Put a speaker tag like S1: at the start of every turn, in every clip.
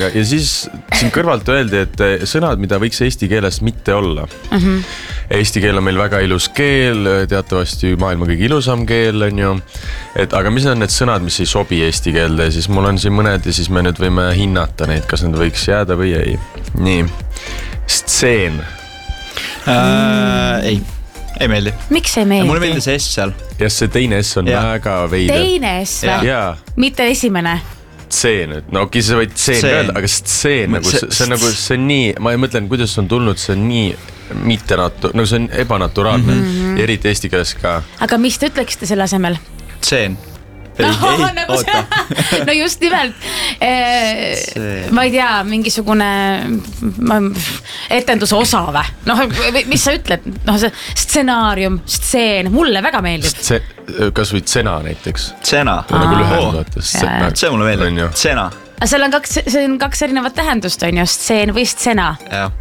S1: ja siis siin kõrvalt öeldi, et sõnad, mida võiks eesti keeles mitte olla. Eesti keel on meil väga ilus keel, teatavasti maailma kõige ilusam keel on ju. Aga mis on need sõnad, mis ei sobi eesti keelde ja siis mul on siin mõned ja siis me nüüd võime hinnata neid, kas need võiks jääda või ei. Nii, stseen.
S2: Ei meeldi.
S3: Miks ei meeldi?
S2: Mulle meeldi see S seal.
S1: Ja see teine S on väga veider.
S3: Teine S või? Mitte esimene.
S1: Stseen, no okei, sa võid stseen öelda, aga stseen nagu, see on nii, ma ei mõtlen, kuidas on tulnud, see on nii nagu see on ebanaturaalne, eriti eesti keeles ka. Aga
S3: mis te ütleksite selle asemel?
S2: Stseen.
S3: No just nimelt ma ei tea, mingisugune etenduse osa või? No mis sa ütled? No see stsenaarium, stseen, mulle väga meeldib.
S1: Kas või tsena näiteks?
S2: Tsena. See mulle meeldib. Tsena.
S3: See on kaks erinevat tähendust on ju, stseen või stsena.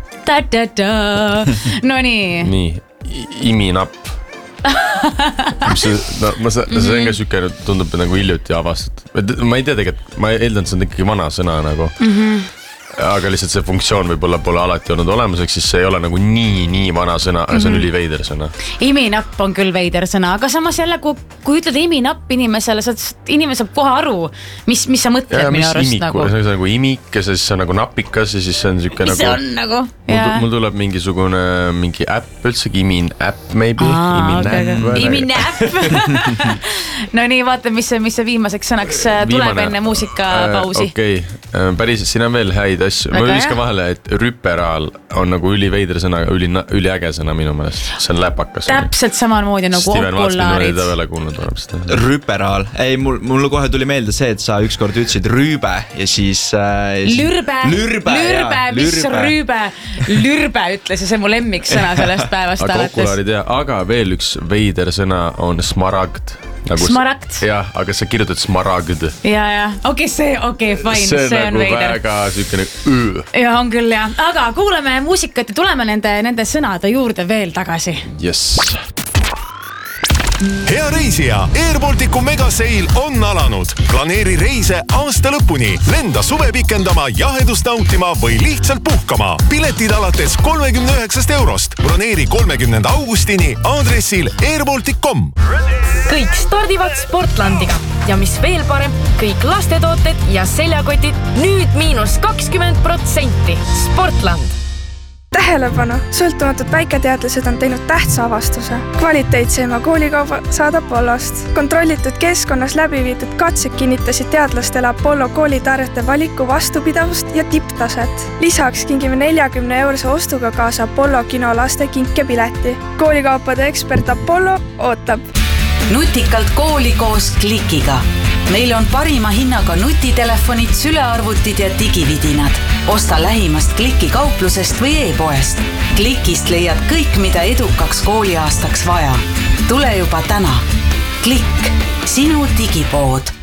S3: No nii.
S1: Nii, iminapp. See on ka süke, tundub nagu hiljuti avastatud. Ma ei tea tegelikult, ma eeldan, et see on ikkagi vana sõna nagu. Aga lihtsalt see funktsioon võib-olla pole alati olnud olemuseks, siis see ei ole nagu nii vana sõna, aga see on üli veider sõna.
S3: Iminapp on küll veider sõna, aga samas jälle, kui ütled iminapp inimesele, inimene saab kohe aru, mis sa mõtled minu arust nagu.
S1: See on nagu imik ja siis on nagu napikas ja siis see on süke
S3: nagu. See on nagu.
S1: Mul tuleb mingi äpp üldsegi, imin äpp maybe.
S3: Imin äpp. No nii, vaata, mis see viimaseks sõnaks tuleb enne muusikapausi.
S1: Okei, päris, siin on veel häid asju. Ma viskan vahele, et rüperaal on nagu üliveidr sõna, üliäge sõna minu meelest. See on läpakas.
S3: Täpselt samamoodi nagu opulaarid.
S2: Rüperaal. Ei, mulle kohe tuli meelde see, et sa ükskord ütlesid rüübe ja siis...
S3: Lürbe, mis rüübe? Lürbe ütles ja see mu lemmiksõna sellest päevast alates.
S1: Aga veel üks veider sõna on smaragd.
S3: Smaragd.
S1: Jah, aga sa kirjutad smaragd.
S3: Ja. Okei, fine, see on
S1: nagu
S3: veider.
S1: Väga sükene
S3: Ja, on küll, jah. Aga kuuleme muusikat ja tuleme nende sõnade juurde veel tagasi.
S1: Yes.
S4: Hea reisija, Airbalticu megaseil on alanud. Planeeri reise aasta lõpuni, lenda suve pikendama, jahedust nautima või lihtsalt puhkama. Piletid alates 39 €. Broneeri 30. augustini aadressil airbaltic.com.
S5: Kõik stardivad Sportlandiga ja mis veel parem, kõik lastetooted ja seljakotid nüüd -20%. Sportland.
S6: Tähelepanu! Sõltumatud väiketeadlased on teinud tähtsa avastuse. Kvaliteetseima koolikauba saad Apollost. Kontrollitud keskkonnas läbi viidud katsed kinnitasid teadlastele Apollo koolitarjete valiku vastupidavust ja tipptaset. Lisaks kingime 40 € ostuga kaasa Apollo kino laste kinkepileti. Koolikaupade ekspert Apollo ootab.
S7: Nutikalt kooli koos Klikiga. Meil on parima hinnaga nutitelefonid, sülearvutid ja digividinad. Osta lähimast Kliki kauplusest või e-poest. Klikist leiad kõik, mida edukaks kooliaastaks vaja. Tule juba täna. Klikk, sinu digipood.